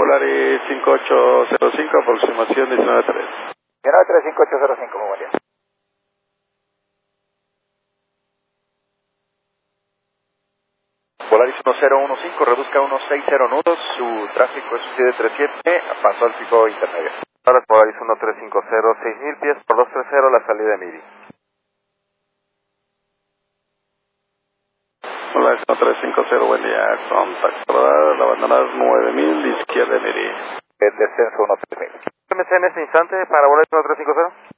Polaris 5805, aproximación 19.3. 19.35805, muy buen día. Polaris 1015, reduzca unos 60 nudos, su tráfico es 737, pasó al pico intermedio. Ahora Polaris 1350, 6000 pies por 230, la salida de Miri. Polaris 1350, buen día, contacto radar, la bandera 9000, izquierda de Miri. El descenso 13000. MC en este instante para Polaris 1350.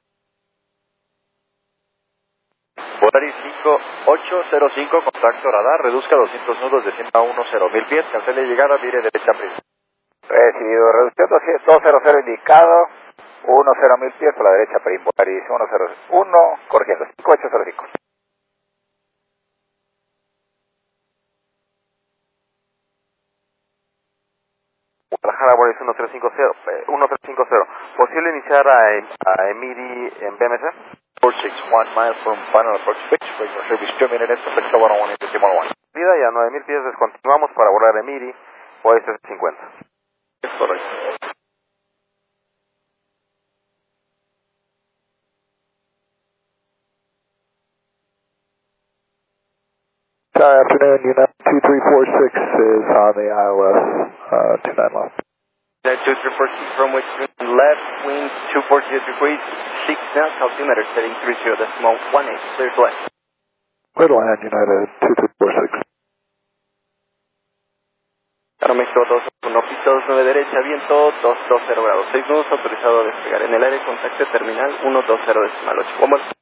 Polaris 5805, contacto radar, reduzca 200 nudos de 100 a 10.000 pies, cancele llegada, mire derecha prisa. Recibido, reducción 200 indicado, 10.000 pies por la derecha, Prim, Polaris 101, corrigiendo, 5805. Guadalajara, Polaris 1350, ¿posible iniciar a Emiri en BMC? 461 miles from final approach pitch, regular service 2 minutes, Texas 101 into Timor 1. Vida y a 9.000 pies descontinuamos para volar Emiri, Polaris 350. Es correcto. Good afternoon, United 2346 is on the ILS, 29 left. United 2346 from which left, wind 240 degrees, 6 knots, altimeter setting 30.18, clear to land. Clear to land, United 2346. Aeroméxico 21, pista 29 derecha, viento 220 grados, 6 nudos, autorizado a despegar en el aire, contacto terminal 120.8.